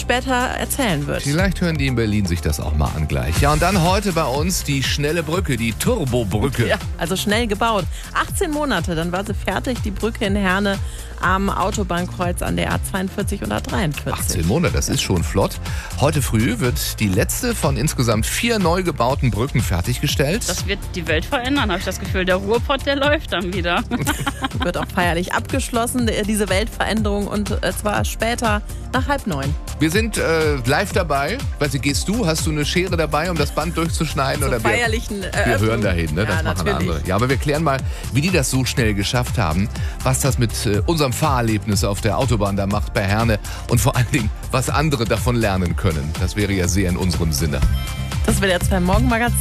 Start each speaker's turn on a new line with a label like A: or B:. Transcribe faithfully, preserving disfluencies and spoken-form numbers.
A: später erzählen wird.
B: Vielleicht hören die in Berlin sich das auch mal an gleich. Ja, und dann heute bei uns die schnelle Brücke, die Turbobrücke.
A: Ja, also schnell gebaut. achtzehn Monate, dann war sie fertig, die Brücke in Herne am Autobahnkreuz an der A zweiundvierzig und A dreiundvierzig.
B: achtzehn Monate, das ist schon flott. Heute früh wird die letzte von insgesamt vier neu gebauten Brücken fertiggestellt.
C: Das wird die Welt verändern, habe ich das Gefühl. Der Ruhrpott, der läuft dann wieder.
A: Wird auch feierlich abgeschlossen, diese Weltveränderung, und zwar später nach halb neun.
B: Wir sind äh, live dabei. Weißt du, gehst du, hast du eine Schere dabei, um das Band durchzuschneiden?
A: Zur
B: oder wir,
A: feierlichen
B: wir
A: Eröffnung.
B: hören dahin, ne? Das
A: Ja,
B: machen
A: natürlich.
B: andere. Ja, aber wir klären mal, wie die das so schnell geschafft haben, was das mit äh, unserem Fahrerlebnis auf der Autobahn da macht bei Herne und vor allen Dingen, was andere davon lernen können. Das wäre ja sehr in unserem Sinne.
A: Das wird jetzt beim Morgenmagazin.